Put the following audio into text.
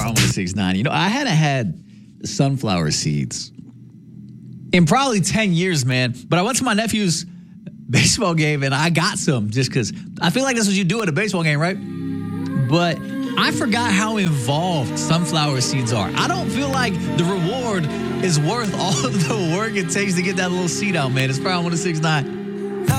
1069. You know, I hadn't had sunflower seeds in probably 10 years, man. But I went to my nephew's baseball game and I got some just because I feel like that's what you do at a baseball game, right? But I forgot how involved sunflower seeds are. I don't feel like the reward is worth all of the work it takes to get that little seed out, man. It's Prime 1069.